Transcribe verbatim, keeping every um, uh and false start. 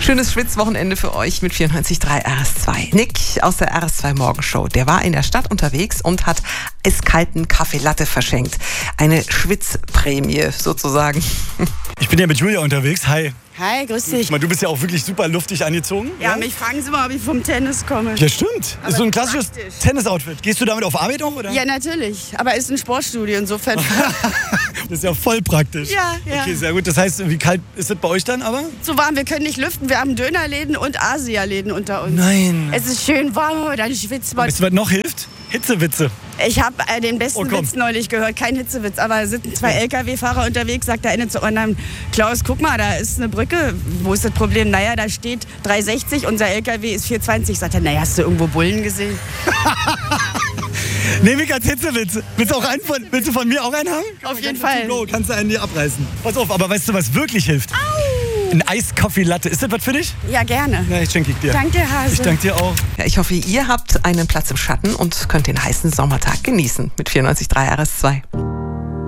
Schönes Schwitzwochenende für euch mit vierundneunzig Komma drei R S zwei. Nick aus der R S zwei Morgenshow, der war in der Stadt unterwegs und hat eiskalten Kaffee Latte verschenkt. Eine Schwitzprämie sozusagen. Ich bin ja mit Julia unterwegs. Hi. Hi, grüß dich. Du bist ja auch wirklich super luftig angezogen. Ja, ja? Mich fragen sie mal, ob ich vom Tennis komme. Ja, stimmt. Aber ist so ein klassisches Tennis-Outfit. Gehst du damit auf Arbeit auch, oder? Ja, natürlich. Aber ist ein Sportstudio, insofern. Das ist ja voll praktisch. Ja, ja. Okay, sehr gut. Das heißt, wie kalt ist das bei euch dann aber? So warm, wir können nicht lüften. Wir haben Dönerläden und Asialäden unter uns. Nein. Es ist schön warm, dann schwitzt man. Weißt du, was noch hilft? Hitzewitze. Ich habe äh, den besten oh, Witz neulich gehört, kein Hitzewitz, aber es sind zwei L K W-Fahrer unterwegs, sagt der eine zu anderen, Klaus, guck mal, da ist eine Brücke, wo ist das Problem? Naja, da steht drei sechzig, unser L K W ist vier zwanzig. Sagt er, naja, hast du irgendwo Bullen gesehen? Nehme ich als Hitzewitz. Willst du, auch einen von, willst du von mir auch einen haben? Auf jeden Fall. Go, kannst du einen dir abreißen. Pass auf, aber weißt du, was wirklich hilft? Au! Ein Eiskaffee-Latte. Ist das was für dich? Ja, gerne. Na, ich schenke ich dir. Danke, Hase. Ich danke dir auch. Ja, ich hoffe, ihr habt einen Platz im Schatten und könnt den heißen Sommertag genießen mit vierundneunzig Komma drei R S zwei.